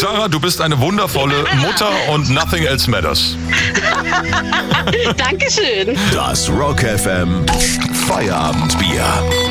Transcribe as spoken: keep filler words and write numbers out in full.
Sarah, du bist eine wundervolle Mutter und nothing else matters. Dankeschön. Das Rock F M Feierabendbier.